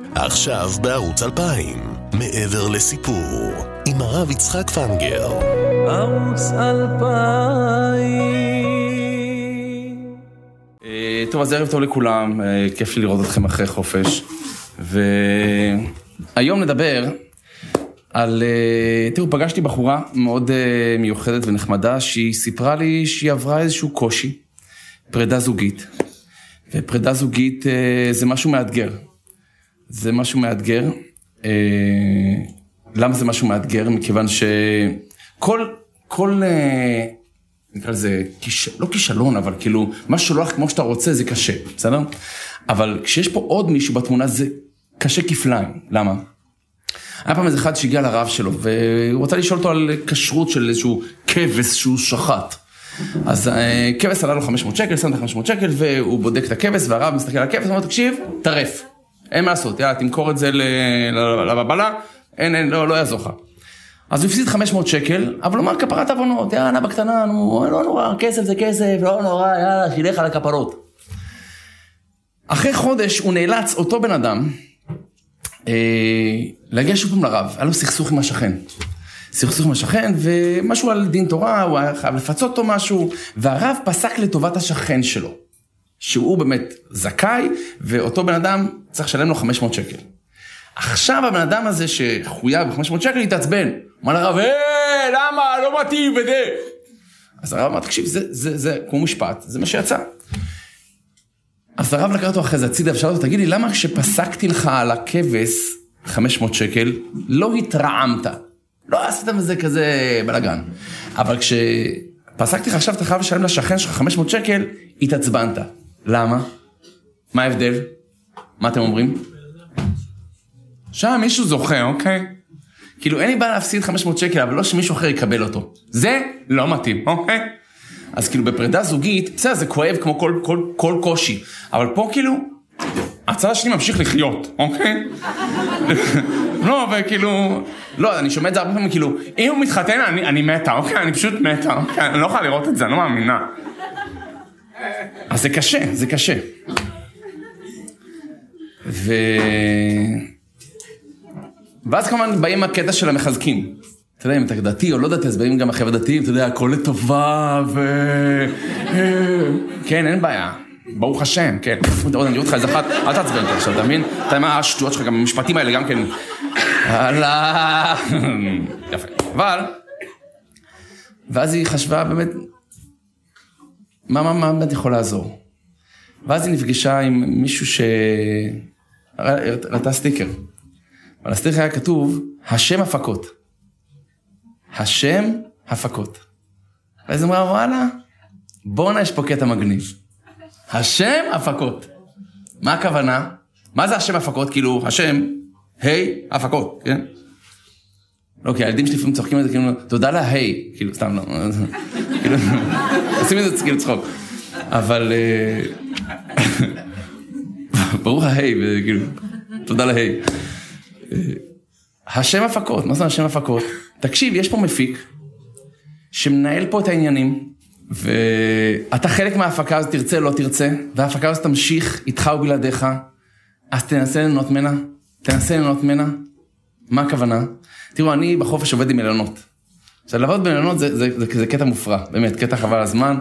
עכשיו בערוץ 2000, מעבר לסיפור, עם הרב יצחק פנגר. ערוץ 2000. טוב, אז ערב טוב לכולם, כיף לי לראות אתכם אחרי חופש. והיום נדבר על... תראו, פגשתי בחורה מאוד מיוחדת ונחמדה, שהיא סיפרה לי שהיא עברה איזשהו קושי, פרידה זוגית. ופרידה זוגית זה משהו מאתגר. זה משהו מאתגר. למה זה משהו מאתגר? מכיוון שכל נקרא לזה, לא כישלון, אבל כאילו, משהו שלא הולך כמו שאתה רוצה, זה קשה, בסדר? אבל כשיש פה עוד מישהו בתמונה, זה קשה כפליים. למה? היה פעם איזה אחד שהגיע לרב שלו, והוא רוצה לשאול אותו על כשרות של איזשהו כבש שהוא שחט. אז כבש עלה לו 500 שקל, שם את 500 שקל, והוא בודק את הכבש, והרב מסתכל על הכבש, ואומר, תקשיב, טרף. אין מה לעשות, יאללה, תמכור את זה לבבלה, לא יעזור לך. אז הוא הפסיד 500 שקל, אבל הוא אמר כפרת עוונות, יאללה, בקטנה, לא נורא, כסף זה כסף, לא נורא, יאללה, שילך על הכפרות. אחרי חודש הוא נאלץ, אותו בן אדם, להגיע שוב פעם לרב, היה לו סכסוך עם השכן. סכסוך עם השכן, ומשהו על דין תורה, הוא היה חייב לפצות אותו משהו, והרב פסק לטובת השכן שלו, שהוא באמת זכאי, ואותו בן אדם צריך לשלם לו 500 שקל. עכשיו הבן אדם הזה שחויב ב-500 שקל יתעצבן. אמר לרב, למה? לא מתאים וזה. אז הרב אמר, תקשיב, זה כמו משפט, זה מה שיצא. אז הרב לקרא אותו אחרי זה הצידה, ושאל אותו, תגיד לי, למה כשפסקתי לך על הכבש 500 שקל, לא התרעמת? לא עשית מזה כזה בלגן. אבל כשפסקתי לך עכשיו, אתה חייב לשלם לשכן שלך 500 שקל, התעצבנת. למה? מה ההבדל? מה אתם אומרים? שם מישהו זוכה, אוקיי? כאילו אין לי בעיה להפסיד 500 שקל, אבל לא שמישהו אחר יקבל אותו. זה לא מתאים, אוקיי? אז כאילו בפרידה זוגית, בסדר, זה כואב כמו כל קושי. אבל פה כאילו, הצד השני ממשיך לחיות, אוקיי? לא, וכאילו... לא, אני שומע את זה הרבה פעמים, כאילו, אם הוא מתחתן, אני מתה, אוקיי? אני פשוט מתה, אוקיי? אני לא יכולה לראות את זה, אני לא מאמינה. אז זה קשה, זה קשה. ואז כמובן באים הקטע של המחזקים. אתה יודע, אם אתה דתי או לא דתי, אז באים גם החבר'ה דתיים, אתה יודע, הכל לטובה כן, אין בעיה. ברוך השם, כן. עוד אני אראה אותך איזה אחת, אל תעצבן אותך עכשיו, אתה מבין? אתה יודע מה השטויות שלך, גם המשפטים האלה גם כן. יפה. אבל, ואז היא חשבה באמת, מה באמת יכול לעזור? ואז היא נפגשה עם מישהו ראתה סטיקר. אבל הסטיקר היה כתוב, השם הפקות. השם הפקות. ואז היא אמרה, וואלה, בואו יש פה קטע מגניב. השם הפקות. מה הכוונה? מה זה השם הפקות? כאילו, השם, היי, הפקות, כן? לא, כי הילדים שלי לפעמים צוחקים את זה, כאילו, תודה לה, היי, כאילו, סתם לא. כאילו, עושים את זה כאילו צחוק. אבל, ברוך ההי, וכאילו, תודה לה, היי. השם הפקות, מה זה השם הפקות? תקשיב, יש פה מפיק, שמנהל פה את העניינים, ואתה חלק מההפקה הזאת, תרצה, לא תרצה, וההפקה הזאת תמשיך איתך ובלעדיך, אז תנסה ליהנות ממנה, מה הכוונה? תראו, אני בחופש עובד עם מלונות. עכשיו, לעבוד במלונות זה קטע מופרע, באמת, קטע חבל הזמן,